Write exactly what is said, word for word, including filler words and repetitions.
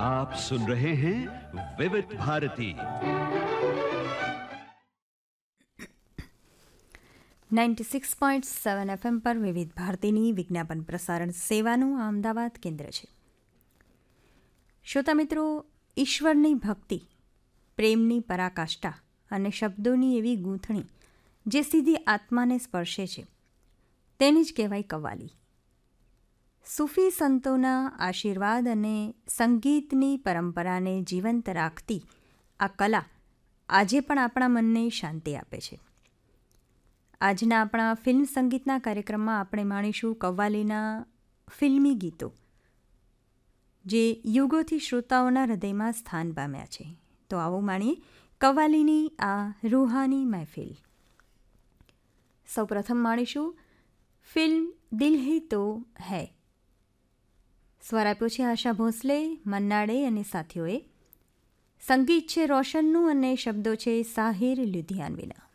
आप सुन रहे हैं विविध Bharti ninety six point seven FM પર વિવિધ ભારતીની વિજ્ઞાપન પ્રસારણ સેવાનું આ અમદાવાદ કેન્દ્ર છે. શ્રોતા મિત્રો, ઈશ્વરની ભક્તિ, પ્રેમની પરાકાષ્ઠા અને શબ્દોની એવી ગૂંથણી જે સીધી આત્માને સ્પર્શે છે તેની જ કહેવાય કવ્વાલી. સૂફી સંતોના આશીર્વાદ અને સંગીતની પરંપરાને જીવંત રાખતી આ કલા આજે પણ આપણા મનને શાંતિ આપે છે. આજના આપણા ફિલ્મ સંગીતના કાર્યક્રમમાં આપણે માણીશું કવ્વાલીના ફિલ્મી ગીતો જે યુગોથી શ્રોતાઓના હૃદયમાં સ્થાન પામ્યા છે. તો આવો માણીએ કવ્વાલીની આ રૂહાની મહેફિલ. સૌપ્રથમ માણીશું ફિલ્મ દિલ હી તો હૈ. સ્વર આપ્યો છે આશા ભોંસલે, મન્ના ડે અને સાથીઓએ. સંગીત છે રોશનનું અને શબ્દો છે સાહિર લુધિયાનવીના.